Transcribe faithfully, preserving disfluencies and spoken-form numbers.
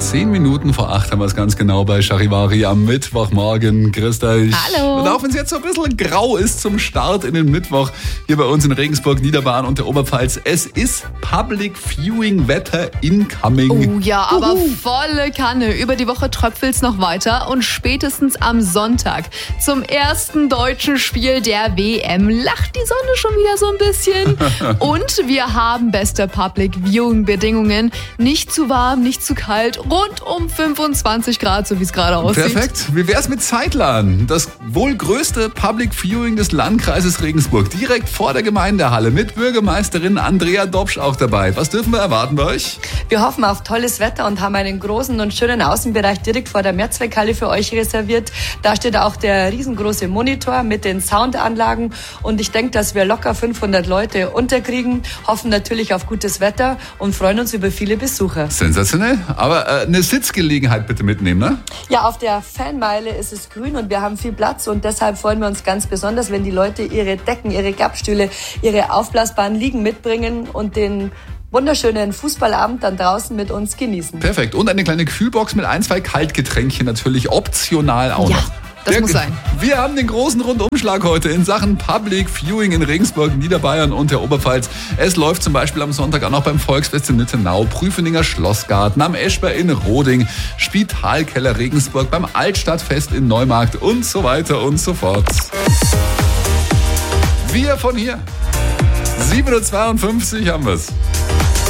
Zehn Minuten vor acht haben wir es ganz genau bei Charivari am Mittwochmorgen. Grüß euch. Hallo. Und auch wenn es jetzt so ein bisschen grau ist zum Start in den Mittwoch, hier bei uns in Regensburg, Niederbayern und der Oberpfalz, es ist Public Viewing Wetter incoming. Oh ja, aber Uhu. volle Kanne. Über die Woche tröpfelt's noch weiter und spätestens am Sonntag zum ersten deutschen Spiel der W M lacht die Sonne schon wieder so ein bisschen. Und wir haben beste Public Viewing Bedingungen. Nicht zu warm, nicht zu kalt, rund um fünfundzwanzig Grad, so wie es gerade aussieht. Perfekt. Wie wär's mit Zeitlern? Das wohl größte Public Viewing des Landkreises Regensburg. Direkt vor der Gemeindehalle mit Bürgermeisterin Andrea Dobsch auch dabei. Was dürfen wir erwarten bei euch? Wir hoffen auf tolles Wetter und haben einen großen und schönen Außenbereich direkt vor der Mehrzweckhalle für euch reserviert. Da steht auch der riesengroße Monitor mit den Soundanlagen und ich denke, dass wir locker fünfhundert Leute unterkriegen, hoffen natürlich auf gutes Wetter und freuen uns über viele Besucher. Sensationell. Aber äh, eine Sitzgelegenheit bitte mitnehmen, ne? Ja, auf der Fanmeile ist es grün und wir haben viel Platz und deshalb freuen wir uns ganz besonders, wenn die Leute ihre Decken, ihre Klappstühle, ihre aufblasbaren Liegen mitbringen und den wunderschönen Fußballabend dann draußen mit uns genießen. Perfekt. Und eine kleine Kühlbox mit ein, zwei Kaltgetränchen natürlich optional auch Ja. noch. Das wir, muss sein. Wir haben den großen Rundumschlag heute in Sachen Public Viewing in Regensburg, Niederbayern und der Oberpfalz. Es läuft zum Beispiel am Sonntag auch noch beim Volksfest in Nittenau, Prüfeninger Schlossgarten, am Eschber in Roding, Spitalkeller Regensburg, beim Altstadtfest in Neumarkt und so weiter und so fort. Wir von hier. sieben Uhr zweiundfünfzig haben wir's.